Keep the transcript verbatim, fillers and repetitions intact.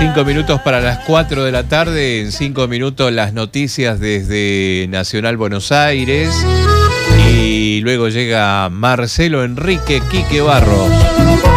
Cinco minutos para las cuatro de la tarde. En cinco minutos las noticias desde Nacional Buenos Aires. Y luego llega Marcelo Enrique Quique Barros.